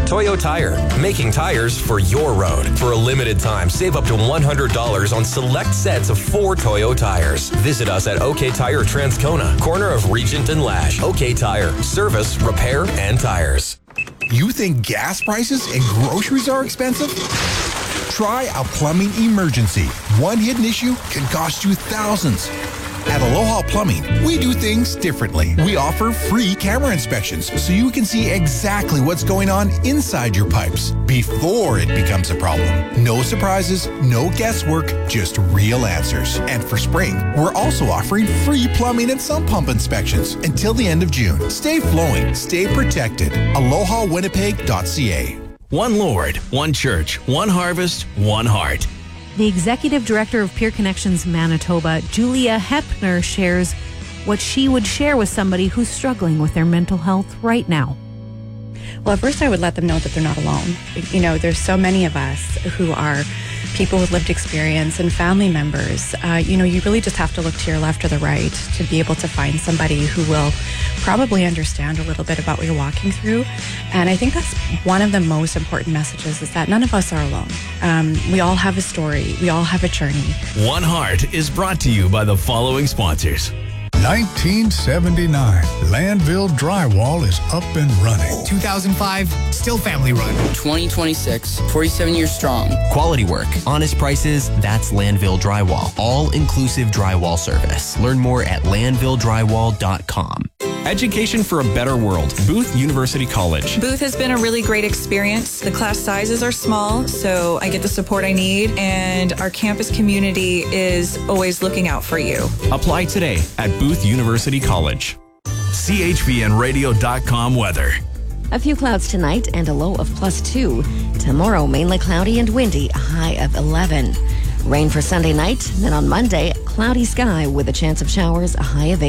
Toyo Tire, making tires for your road. For a limited time, save up to $100 on select sets of 4 Toyo tires. Visit us at OK Tire Transcona, corner of Regent and Lash. OK Tire, service, repair, and tires. You think gas prices and groceries are expensive? Try a plumbing emergency. One hidden issue can cost you thousands. At Aloha Plumbing, we do things differently. We offer free camera inspections so you can see exactly what's going on inside your pipes before it becomes a problem. No surprises, no guesswork, just real answers. And for spring, we're also offering free plumbing and sump pump inspections until the end of June. Stay flowing, stay protected. AlohaWinnipeg.ca. One Lord, one church, one harvest, one heart. The executive director of Peer Connections Manitoba, Julia Hepner, shares what she would share with somebody who's struggling with their mental health right now. Well, at first I would let them know that they're not alone. You know, there's so many of us who are people with lived experience and family members. You really just have to look to your left or the right to be able to find somebody who will probably understand a little bit about what you're walking through. And I think that's one of the most important messages, is that none of us are alone. We all have a story. We all have a journey. One Heart is brought to you by the following sponsors. 1979, Landville Drywall is up and running. 2005, still family run. 2026, 47 years strong. Quality work, honest prices, that's Landville Drywall. All-inclusive drywall service. Learn more at landvilledrywall.com. Education for a better world. Booth University College. Booth has been a really great experience. The class sizes are small, so I get the support I need, and our campus community is always looking out for you. Apply today at Booth University College. CHVNradio.com weather. A few clouds tonight and a low of +2. Tomorrow, mainly cloudy and windy, a high of 11. Rain for Sunday night, then on Monday, cloudy sky with a chance of showers, a high of 8.